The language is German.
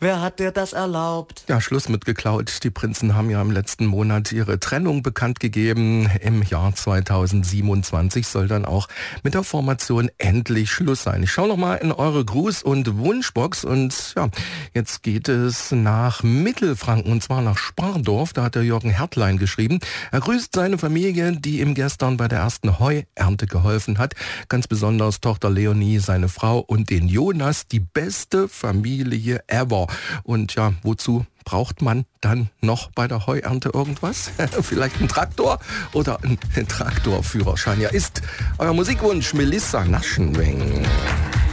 Wer hat dir das erlaubt? Ja, Schluss mit geklaut. Die Prinzen haben ja im letzten Monat ihre Trennung bekannt gegeben. Im Jahr 2027 soll dann auch mit der Formation endlich Schluss sein. Ich schaue noch mal in eure Gruß- und Wunschbox und ja, jetzt geht es nach Mittelfranken und zwar nach Spardorf. Da hat der Jürgen Hertlein geschrieben. Er grüßt seine Familie, die ihm gestern bei der ersten Heuernte geholfen hat. Ganz besonders Tochter Leonie, seine Frau und den Jonas, die beste Familie ever. Und ja, wozu braucht man dann noch bei der Heuernte irgendwas? Vielleicht ein Traktor oder ein Traktorführerschein. Ja, ist euer Musikwunsch Melissa Naschenweng.